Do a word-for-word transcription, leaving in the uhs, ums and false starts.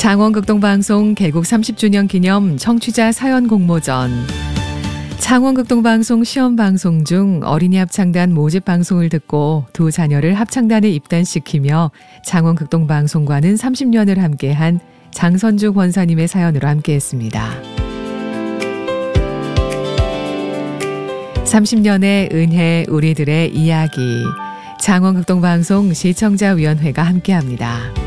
창원극동방송 개국 삼십 주년 기념 청취자 사연 공모전. 창원극동방송 시험방송 중 어린이 합창단 모집 방송을 듣고 두 자녀를 합창단에 입단시키며 창원극동방송과는 삼십 년을 함께한 장선주 권사님의 사연으로 함께했습니다. 삼십 년의 은혜, 우리들의 이야기. 창원극동방송 시청자위원회가 함께합니다.